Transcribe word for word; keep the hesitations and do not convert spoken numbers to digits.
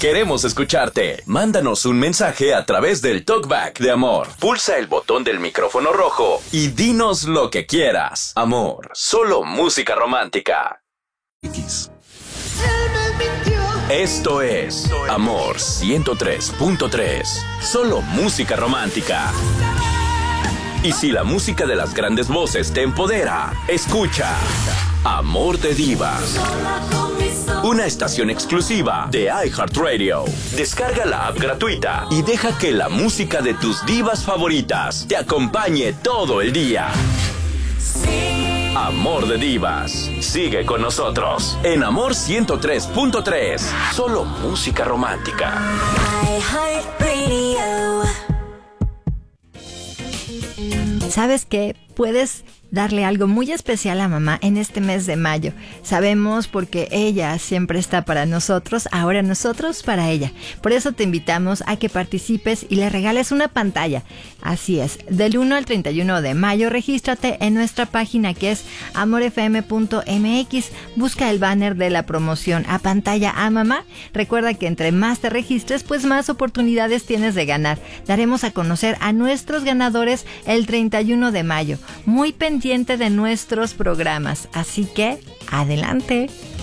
Queremos escucharte. Mándanos un mensaje a través del Talkback de Amor. Pulsa el botón del micrófono rojo y dinos lo que quieras. Amor, solo música romántica. X. Esto es Amor ciento tres punto tres. Solo música romántica. Y si la música de las grandes voces te empodera, escucha Amor de Divas. Una estación exclusiva de iHeartRadio. Descarga la app gratuita y deja que la música de tus divas favoritas te acompañe todo el día. Amor de Divas. Sigue con nosotros en Amor ciento tres punto tres. Solo música romántica. ¿Sabes qué? Puedes darle algo muy especial a mamá en este mes de mayo. Sabemos porque ella siempre está para nosotros, ahora nosotros para ella. Por eso te invitamos a que participes y le regales una pantalla. Así es, del uno al treinta y uno de mayo, regístrate en nuestra página que es amor f m punto m x. Busca el banner de la promoción A Pantalla a Mamá. Recuerda que entre más te registres, pues más oportunidades tienes de ganar. Daremos a conocer a nuestros ganadores el treinta y uno de mayo. Muy pendiente de nuestros programas, así que adelante.